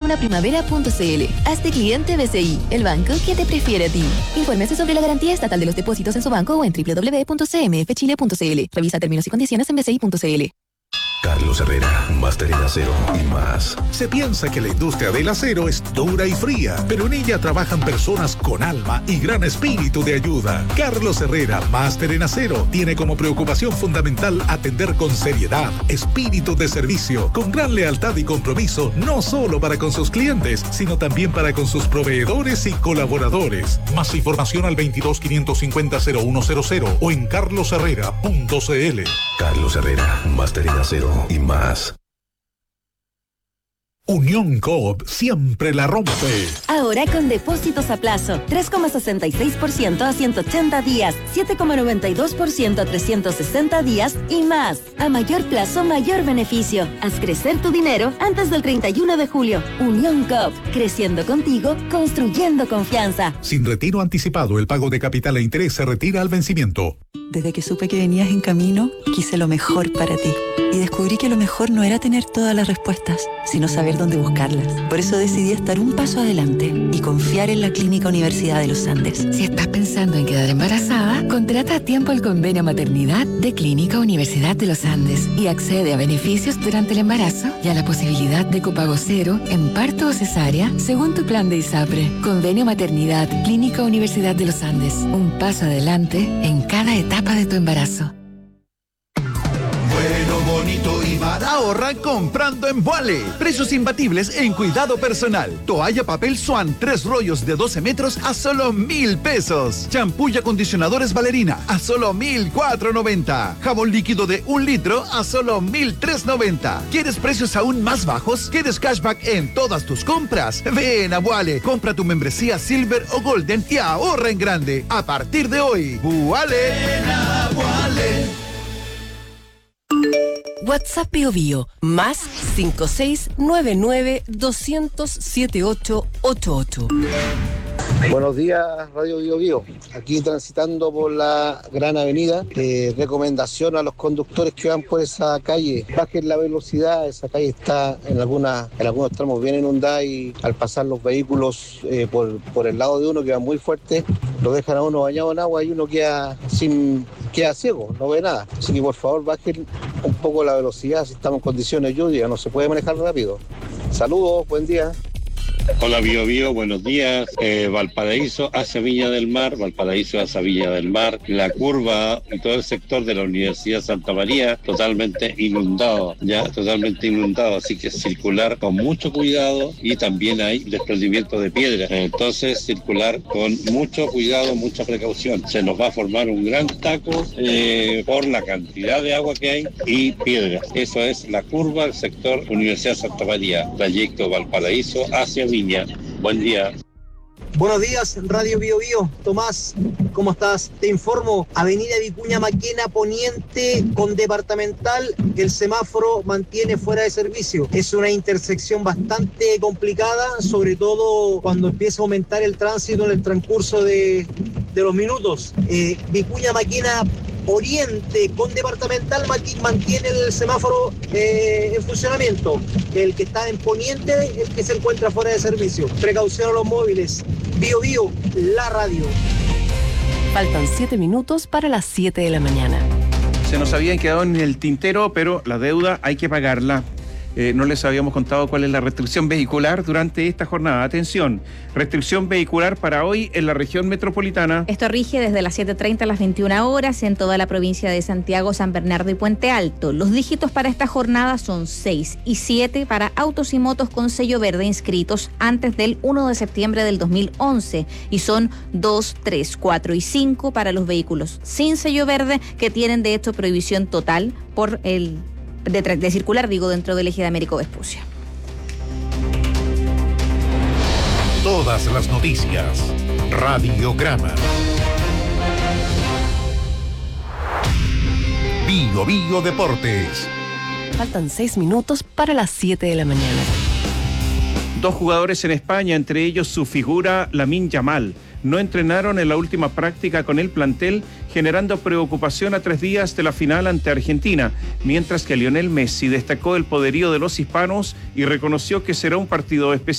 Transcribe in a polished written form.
unaprimavera.cl. Hazte cliente BCI, el banco que te prefiere a ti. Infórmese sobre la garantía estatal de los depósitos en su banco o en www.cmfchile.cl. Revisa términos y condiciones en bci.cl. Carlos Herrera, máster en acero y más. Se piensa que la industria del acero es dura y fría, pero en ella trabajan personas con alma y gran espíritu de ayuda. Carlos Herrera, máster en acero, tiene como preocupación fundamental atender con seriedad, espíritu de servicio, con gran lealtad y compromiso, no solo para con sus clientes, sino también para con sus proveedores y colaboradores. Más información al 22-550-0100 o en carlosherrera.cl. Carlos Herrera, máster en acero y más. Unión Coop siempre la rompe. Ahora con depósitos a plazo, 3,66% a 180 días, 7,92% a 360 días y más. A mayor plazo, mayor beneficio. Haz crecer tu dinero antes del 31 de julio. Unión Coop, creciendo contigo, construyendo confianza. Sin retiro anticipado, el pago de capital e interés se retira al vencimiento. Desde que supe que venías en camino, quise lo mejor para ti. Y descubrí que lo mejor no era tener todas las respuestas, sino saber dónde buscarlas. Por eso decidí estar un paso adelante y confiar en la Clínica Universidad de los Andes. Si estás pensando en quedar embarazada, contrata a tiempo el convenio maternidad de Clínica Universidad de los Andes y accede a beneficios durante el embarazo y a la posibilidad de copago cero en parto o cesárea según tu plan de ISAPRE. Convenio maternidad Clínica Universidad de los Andes. Un paso adelante en cada etapa de tu embarazo. Bueno, bonito y barato. Ahorra comprando en Vuale. Precios imbatibles en cuidado personal. Toalla papel Swan, 3 rollos de 12 metros a solo 1,000 pesos. Champú y acondicionadores Valerina a solo 1,490. Jabón líquido de 1 litro a solo 1,390. ¿Quieres precios aún más bajos? ¿Quieres cashback en todas tus compras? Ven a Vuale. Compra tu membresía Silver o Golden y ahorra en grande. A partir de hoy, Vuale. Ven a Vuale. WhatsApp Bio Bio, más 5699-200-7888. Buenos días, Radio Bio Bio. Aquí transitando por la Gran Avenida. Recomendación a los conductores que van por esa calle: bajen la velocidad. Esa calle está en algunos tramos bien inundada y al pasar los vehículos por el lado de uno que va muy fuerte, lo dejan a uno bañado en agua y uno queda ciego, no ve nada. Así que por favor bajen un poco la velocidad si estamos en condiciones de lluvia, no se puede manejar rápido. Saludos, buen día. Hola Bio Bio, buenos días. Valparaíso hacia Viña del Mar, Valparaíso hacia Viña del Mar, la curva y todo el sector de la Universidad Santa María totalmente inundado, así que circular con mucho cuidado y también hay desprendimiento de piedra, entonces circular con mucho cuidado, mucha precaución. Se nos va a formar un gran taco por la cantidad de agua que hay y piedras. Eso es la curva del sector Universidad Santa María, trayecto Valparaíso hacia Viña. Buen día. Buenos días, Radio Bio Bio. Tomás, ¿cómo estás? Te informo, Avenida Vicuña Maquena Poniente con Departamental, el semáforo mantiene fuera de servicio. Es una intersección bastante complicada, sobre todo cuando empieza a aumentar el tránsito en el transcurso de los minutos. Vicuña Maquena Oriente con Departamental mantiene el semáforo en funcionamiento. El que está en Poniente, el que se encuentra fuera de servicio. Precaución a los móviles. Bio Bio, la radio. Faltan 7 minutos para las 7 de la mañana. Se nos habían quedado en el tintero, pero la deuda hay que pagarla. No les habíamos contado cuál es la restricción vehicular durante esta jornada. Atención, restricción vehicular para hoy en la región metropolitana. Esto rige desde las 7:30 a las 21 horas en toda la provincia de Santiago, San Bernardo y Puente Alto. Los dígitos para esta jornada son 6 y 7 para autos y motos con sello verde inscritos antes del 1 de septiembre del 2011 y son 2, 3, 4 y 5 para los vehículos sin sello verde que tienen de hecho prohibición total por de circular, dentro del eje de Américo Vespucio. Todas las noticias. Radiograma. Bio Bio Deportes. Faltan 6 minutos para las 7 de la mañana. 2 jugadores en España, entre ellos su figura Lamine Yamal, no entrenaron en la última práctica con el plantel, generando preocupación a 3 días de la final ante Argentina, mientras que Lionel Messi destacó el poderío de los hispanos y reconoció que será un partido especial.